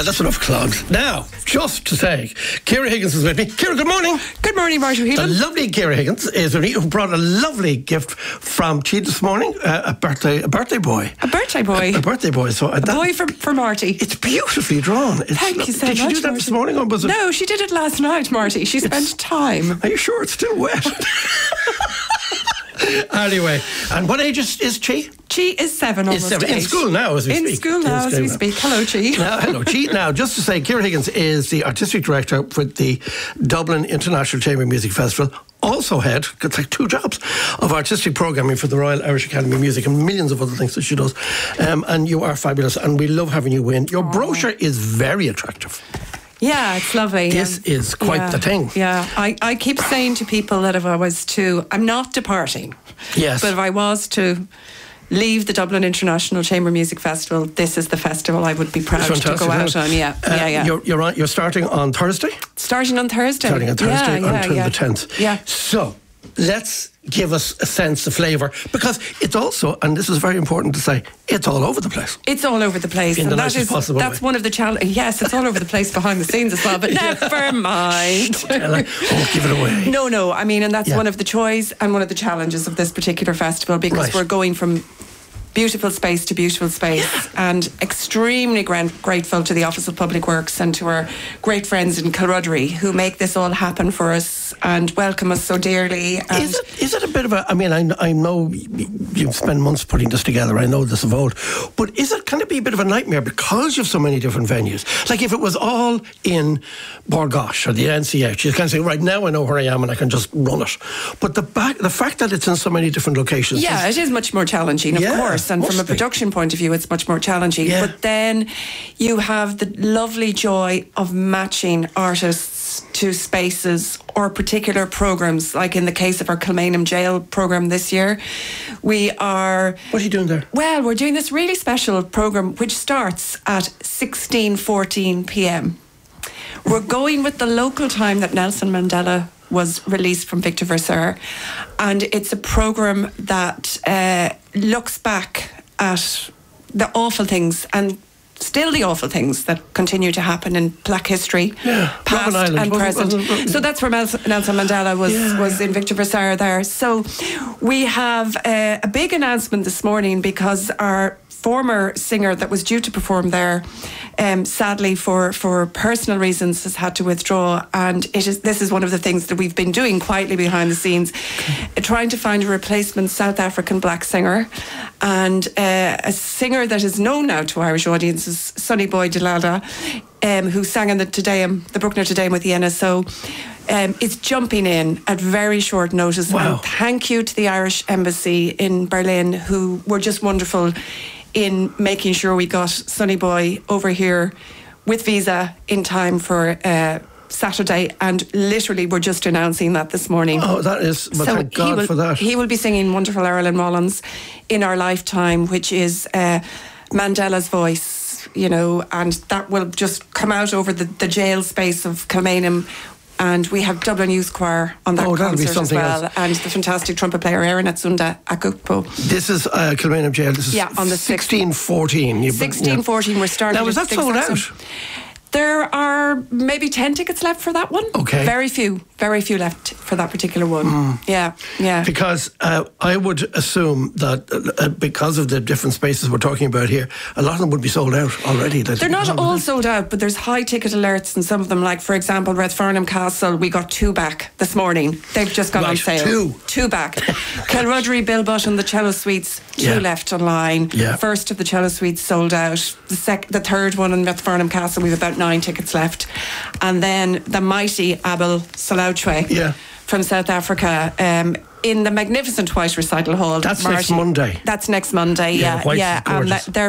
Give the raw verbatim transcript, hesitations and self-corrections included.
Well, that's enough clogs. Now, just to say, Ciara Higgins is with me. Ciara, good morning. Good morning, Marshall Heaton. The lovely Ciara Higgins is with me, who brought a lovely gift from Chi this morning, uh, a birthday a birthday boy. A birthday boy? A, a birthday boy. So, uh, a that, boy for, for Marty. It's beautifully drawn. It's Thank lo- you so Did much, you do that Marty. this morning, or was it? No, she did it last night, Marty. She spent It's- time. Are you sure it's still wet? Anyway, and what age is, is Chi? Chi is seven, almost Is seven. In eight. school now, as we In speak. school now, as we speak. Hello, Chi. Now, hello, Chi. Now, just to say, Ciara Higgins is the artistic director for the Dublin International Chamber Music Festival. Also head, it's like two jobs, of artistic programming for the Royal Irish Academy of Music and millions of other things that she does. Um, and you are fabulous, and we love having you in. Your Aww. brochure is very attractive. Yeah, it's lovely. This Um, is quite yeah, the thing. Yeah, I, I keep saying to people that if I was to, I'm not departing. Yes. But if I was to leave the Dublin International Chamber Music Festival, this is the festival I would be proud It's to go fantastic, out isn't it? on. Yeah, Uh, yeah, yeah. You're, you're, on, you're starting on Thursday? Starting on Thursday. Starting on Thursday yeah, yeah, until yeah. the tenth. Yeah. So, let's give us a sense of flavour, because it's also, and this is very important to say, it's all over the place. It's all over the place. In the and that nicest is, possible that's way. one of the challenges. Yes, it's all over the place behind the scenes as well, but never mind. Tell her, oh, give it away. No, no. I mean, and that's Yeah. one of the joys and one of the challenges of this particular festival, because Right. we're going from beautiful space to beautiful space, and extremely gran- grateful to the Office of Public Works and to our great friends in Kilruddery who make this all happen for us and welcome us so dearly. And Is it, is it a bit of a, I mean, I, I know you've spent months putting this together, I know this of old, but is it kind of be a bit of a nightmare because you have so many different venues? Like if it was all in Borgosh or the N C H, you can say, right, now I know where I am and I can just run it. But the back, the fact that it's in so many different locations. yeah, is, it is much more challenging, of Yeah, course, and from a must be. production point of view, it's much more challenging. Yeah. But then you have the lovely joy of matching artists to spaces or particular programmes, like in the case of our Kilmainham Jail programme this year. We are... What are you doing there? Well, we're doing this really special programme which starts at sixteen fourteen p.m. We're going with the local time that Nelson Mandela was released from Victor Versailles, and it's a programme that uh, looks back at the awful things and still the awful things that continue to happen in Black history, Yeah, past Robben Island, and wasn't- present. wasn't- wasn't- So that's where Mel- Nelson Mandela was, Yeah, was yeah. in Victor Versailles there. So we have uh, a big announcement this morning, because our former singer that was due to perform there, um, sadly for, for personal reasons, has had to withdraw. And it is this is one of the things that we've been doing quietly behind the scenes, uh, trying to find a replacement South African black singer, and uh, a singer that is known now to Irish audiences, Sonny Boy Delala, um, who sang in the Tedeum, the Bruckner Tedeum with the N S O. Um, is jumping in at very short notice. Wow. And thank you to the Irish Embassy in Berlin, who were just wonderful in making sure we got Sonny Boy over here with visa in time for uh, Saturday. And literally, we're just announcing that this morning. Oh, that is, well, thank God he will, for that. He will be singing wonderful Ireland Mullins in our lifetime, which is uh, Mandela's voice, you know, and that will just come out over the, the jail space of Kilmainham. And we have Dublin Youth Choir on that Oh, that'll be concert as something well, else. and the fantastic trumpet player Aaron Atsunda Akukpo. This is uh, Kilmainham Jail. This is Yeah, on the sixteen fourteen. You- sixteen fourteen, we're starting. Now, was at that sold six- out? There are maybe ten tickets left for that one. Okay. Very few, very few left for that particular one. Mm. Yeah, yeah. Because uh, I would assume that uh, because of the different spaces we're talking about here, a lot of them would be sold out already. They're not all sold out, but there's high ticket alerts in some of them. Like, for example, Rathfarnham Castle, we got two back this morning. They've just gone Right, on sale. two. Two back. Kilruddery, Bilbot and the Cello Suites, two Yeah. left online. Yeah. First of the Cello Suites sold out. The sec- the third one in Rathfarnham Castle, we've about nine tickets left. And then the mighty Abel Solauchwe Yeah. from South Africa, um, in the magnificent White Recital Hall. That's Marty. next Monday. That's next Monday, Yeah, yeah. White's yeah. is And gorgeous. that- they're